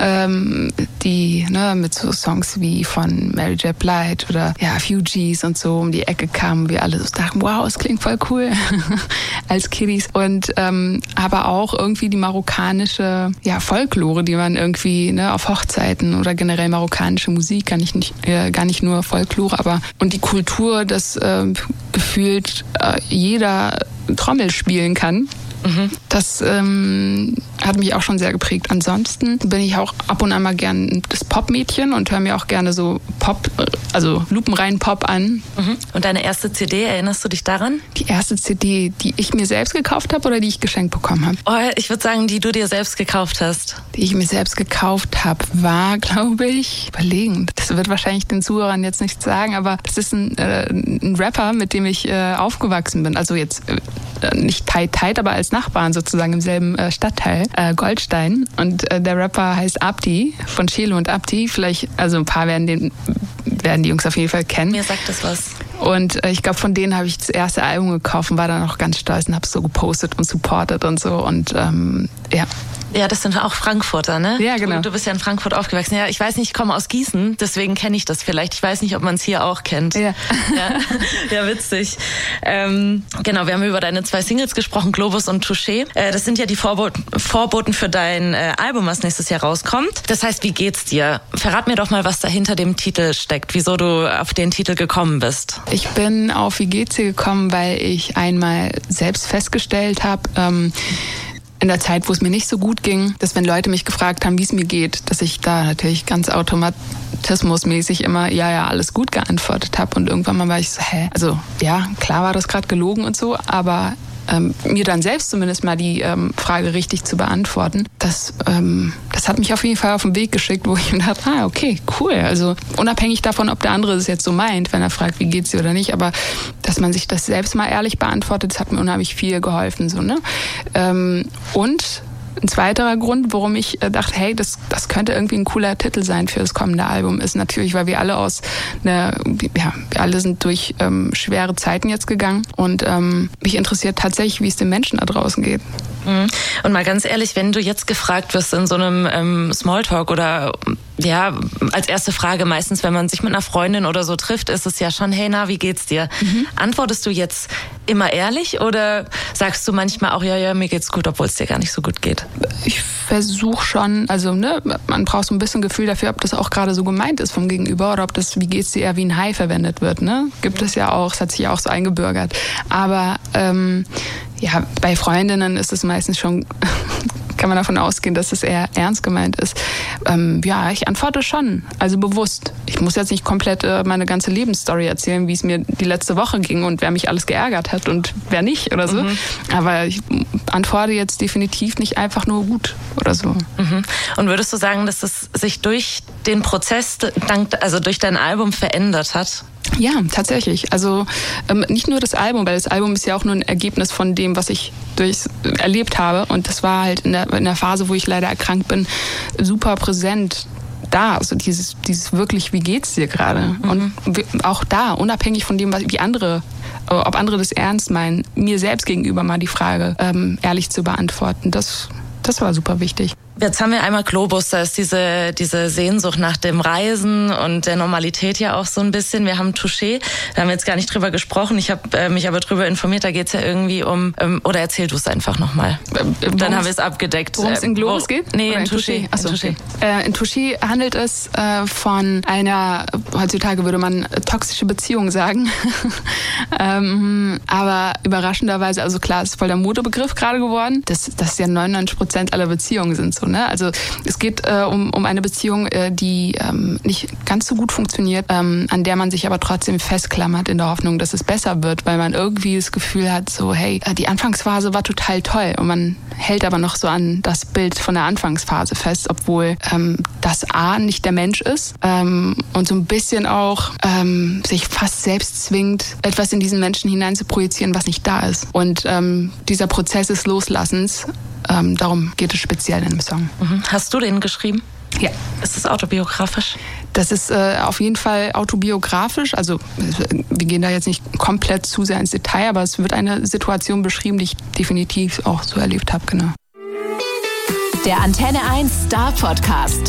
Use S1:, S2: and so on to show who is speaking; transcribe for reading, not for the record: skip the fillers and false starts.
S1: die mit so Songs wie von Mary J. Blige oder Fugees und so um die Ecke kamen, wir alle so dachten, wow, es klingt voll cool als Kiddies. Und aber auch irgendwie die marokkanische Folklore, die man irgendwie auf Hochzeiten oder generell marokkanische Musik, gar nicht nur Folklore, aber und die Kultur, dass gefühlt jeder Trommel spielen kann. Das hat mich auch schon sehr geprägt. Ansonsten bin ich auch ab und an mal gern das Pop-Mädchen und höre mir auch gerne so Pop, also lupenreinen Pop an.
S2: Und deine erste CD, erinnerst du dich daran?
S1: Die erste CD, die ich mir selbst gekauft habe oder die ich geschenkt bekommen habe?
S2: Oh, ich würde sagen, die du dir selbst gekauft hast.
S1: Die ich mir selbst gekauft habe, war, glaube ich, überlegend. Das wird wahrscheinlich den Zuhörern jetzt nicht sagen, aber das ist ein Rapper, mit dem ich aufgewachsen bin. Also jetzt nicht tight, aber als Nachbarn sozusagen im selben Stadtteil, Goldstein. Und der Rapper heißt Abdi, von Chelo und Abdi. Vielleicht, also ein paar werden die Jungs auf jeden Fall kennen.
S2: Mir sagt das was.
S1: Und ich glaube, von denen habe ich das erste Album gekauft und war dann auch ganz stolz und habe es so gepostet und supportet und so. Und
S2: Ja, das sind auch Frankfurter, ne?
S1: Ja, genau.
S2: Du bist ja in Frankfurt aufgewachsen. Ja, ich weiß nicht, ich komme aus Gießen, deswegen kenne ich das vielleicht. Ich weiß nicht, ob man es hier auch kennt.
S1: Ja,
S2: ja witzig. Genau, wir haben über deine 2 Singles gesprochen, Globus und Touché. Das sind ja die Vorboten für dein Album, was nächstes Jahr rauskommt. Das heißt, wie geht's dir? Verrat mir doch mal, was da hinter dem Titel steckt, wieso du auf den Titel gekommen bist.
S1: Ich bin auf Wie geht's dir gekommen, weil ich einmal selbst festgestellt habe, in der Zeit, wo es mir nicht so gut ging, dass wenn Leute mich gefragt haben, wie es mir geht, dass ich da natürlich ganz automatismusmäßig immer ja, alles gut geantwortet habe. Und irgendwann mal war ich so, also ja, klar war das gerade gelogen und so, aber mir dann selbst zumindest mal die Frage richtig zu beantworten, das hat mich auf jeden Fall auf den Weg geschickt, wo ich mir dachte, okay, cool. Also unabhängig davon, ob der andere es jetzt so meint, wenn er fragt, wie geht's dir oder nicht, aber dass man sich das selbst mal ehrlich beantwortet, das hat mir unheimlich viel geholfen. So, ne? Und ein zweiterer Grund, warum ich dachte, hey, das könnte irgendwie ein cooler Titel sein für das kommende Album, ist natürlich, weil wir alle wir alle sind durch schwere Zeiten jetzt gegangen und mich interessiert tatsächlich, wie es den Menschen da draußen geht.
S2: Und mal ganz ehrlich, wenn du jetzt gefragt wirst in so einem Smalltalk oder als erste Frage meistens, wenn man sich mit einer Freundin oder so trifft, ist es ja schon, hey, wie geht's dir? Antwortest du jetzt immer ehrlich oder sagst du manchmal auch, ja, mir geht's gut, obwohl es dir gar nicht so gut geht?
S1: Ich versuche schon, also man braucht so ein bisschen Gefühl dafür, ob das auch gerade so gemeint ist vom Gegenüber oder ob das, wie geht's dir, eher wie ein Hi verwendet wird, ne? Gibt es ja auch, es hat sich ja auch so eingebürgert. Aber bei Freundinnen ist es meistens schon, kann man davon ausgehen, dass es eher ernst gemeint ist. Ich antworte schon, also bewusst. Ich muss jetzt nicht komplett meine ganze Lebensstory erzählen, wie es mir die letzte Woche ging und wer mich alles geärgert hat und wer nicht oder so. Aber ich antworte jetzt definitiv nicht einfach nur gut oder so.
S2: Und würdest du sagen, dass es sich durch den Prozess, durch dein Album verändert hat?
S1: Ja, tatsächlich. Also nicht nur das Album, weil das Album ist ja auch nur ein Ergebnis von dem, was ich erlebt habe. Und das war halt in der Phase, wo ich leider erkrankt bin, super präsent da. Also dieses wirklich, wie geht's dir gerade? Und auch da, unabhängig von dem, ob andere das ernst meinen, mir selbst gegenüber mal die Frage ehrlich zu beantworten, das war super wichtig.
S2: Jetzt haben wir einmal Globus, da ist diese Sehnsucht nach dem Reisen und der Normalität ja auch so ein bisschen. Wir haben Touché, da haben wir jetzt gar nicht drüber gesprochen. Ich habe mich aber drüber informiert, da geht's ja irgendwie oder erzähl du es einfach nochmal. Dann haben wir es abgedeckt.
S1: Worum es in Globus geht?
S2: Nee, in Touché.
S1: Achso, okay. In Touché handelt es von einer, heutzutage würde man toxische Beziehung sagen, aber überraschenderweise, also klar, ist voll der Modebegriff gerade geworden, dass ja 99% aller Beziehungen sind so. Ne? Also es geht um eine Beziehung, die nicht ganz so gut funktioniert, an der man sich aber trotzdem festklammert in der Hoffnung, dass es besser wird, weil man irgendwie das Gefühl hat, so hey, die Anfangsphase war total toll und man hält aber noch so an das Bild von der Anfangsphase fest, obwohl das A nicht der Mensch ist und so ein bisschen auch sich fast selbst zwingt, etwas in diesen Menschen hinein zu projizieren, was nicht da ist. Und dieser Prozess des Loslassens, darum geht es speziell in dem Song.
S2: Hast du den geschrieben?
S1: Ja.
S2: Ist das autobiografisch?
S1: Das ist auf jeden Fall autobiografisch. Also wir gehen da jetzt nicht komplett zu sehr ins Detail, aber es wird eine Situation beschrieben, die ich definitiv auch so erlebt habe. Genau.
S3: Der Antenne 1 Star Podcast.